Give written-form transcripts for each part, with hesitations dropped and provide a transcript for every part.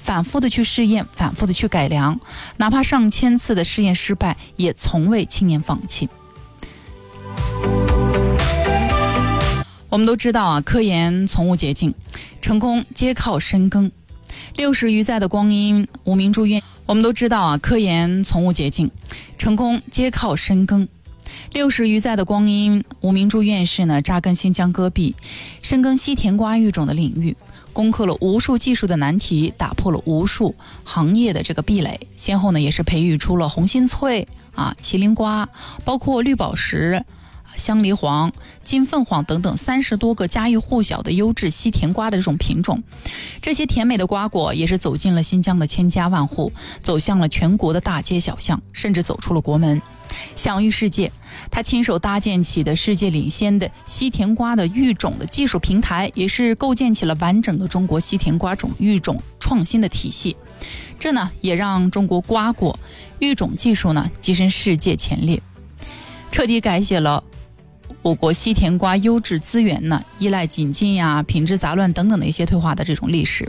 反复的去试验，反复的去改良，哪怕上千次的试验失败，也从未轻言放弃。我们都知道啊，科研从无捷径，成功皆靠深耕。60余载的光阴，吴明珠院我们都知道啊，科研从无捷径，成功皆靠深耕。60余载的光阴，吴明珠院士呢扎根新疆戈壁，深耕西甜瓜育种的领域，攻克了无数技术的难题，打破了无数行业的这个壁垒，先后呢也是培育出了红心脆啊、麒麟瓜，包括绿宝石、香梨黄、金凤凰等等30多个家喻户晓的优质西甜瓜的这种品种。这些甜美的瓜果也是走进了新疆的千家万户，走向了全国的大街小巷，甚至走出了国门，享誉世界。他亲手搭建起的世界领先的西甜瓜的育种的技术平台，也是构建起了完整的中国西甜瓜种育种创新的体系。这呢也让中国瓜果育种技术呢跻身世界前列，彻底改写了我国西甜瓜优质资源呢依赖紧进呀、品质杂乱等等的一些退化的这种历史。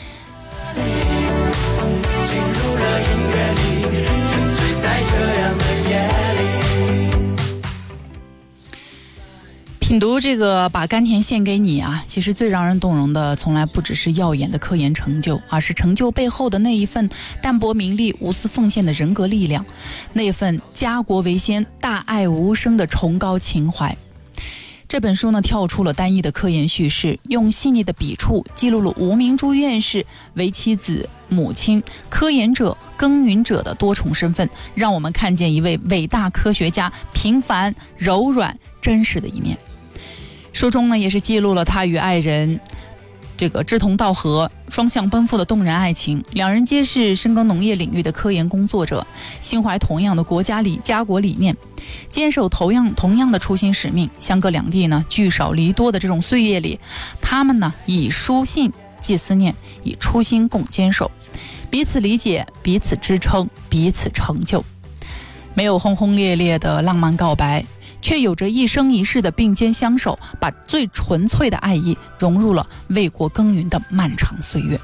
品读这个把甘甜献给你啊，其实最让人动容的从来不只是耀眼的科研成就，而是成就背后的那一份淡泊名利、无私奉献的人格力量，那份家国为先、大爱无声的崇高情怀。这本书呢跳出了单一的科研叙事，用细腻的笔触记录了吴明珠院士为妻子、母亲、科研者、耕耘者的多重身份，让我们看见一位伟大科学家平凡、柔软、真实的一面。书中呢也是记录了他与爱人这个志同道合、双向奔赴的动人爱情。两人皆是深耕农业领域的科研工作者，心怀同样的家国理念，坚守同样的初心使命。相隔两地呢，聚少离多的这种岁月里，他们呢以书信寄思念，以初心共坚守，彼此理解，彼此支撑，彼此成就。没有轰轰烈烈的浪漫告白，却有着一生一世的并肩相守，把最纯粹的爱意融入了为国耕耘的漫长岁月。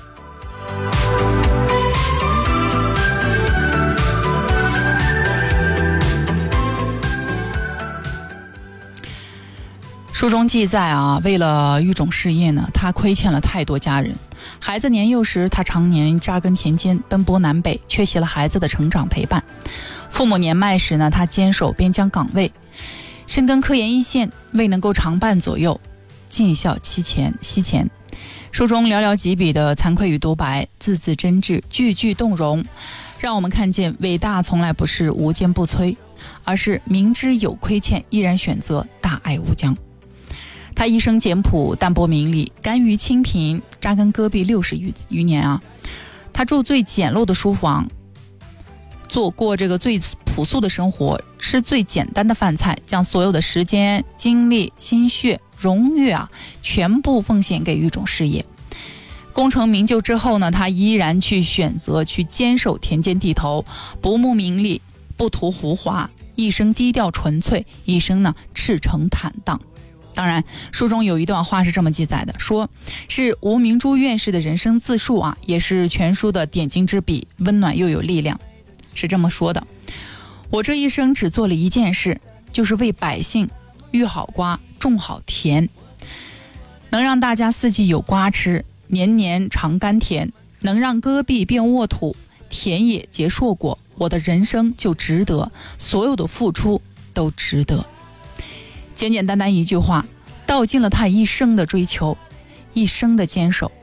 书中记载啊，为了育种事业呢，他亏欠了太多家人。孩子年幼时，他常年扎根田间，奔波南北，缺席了孩子的成长陪伴。父母年迈时呢，他坚守边疆岗位，深耕科研一线，未能够常伴左右，尽孝西前。书中寥寥几笔的惭愧与独白，字字真挚，句句动容，让我们看见伟大从来不是无坚不摧，而是明知有亏欠，依然选择大爱无疆。他一生简朴，淡泊名利，甘于清贫，扎根戈壁60余年啊。他住最简陋的书房，过这个最朴素的生活，吃最简单的饭菜，将所有的时间、精力、心血、荣誉啊，全部奉献给育种事业。功成名就之后呢，他依然选择去坚守田间地头，不慕名利，不图浮华，一生低调纯粹，一生呢赤诚坦荡。当然，书中有一段话是这么记载的，说是吴明珠院士的人生自述啊，也是全书的点睛之笔，温暖又有力量。是这么说的：我这一生只做了一件事，就是为百姓育好瓜，种好田，能让大家四季有瓜吃，年年尝甘甜，能让戈壁变沃土，田野结硕果，我的人生就值得，所有的付出都值得。简简单单一句话，道尽了他一生的追求，一生的坚守，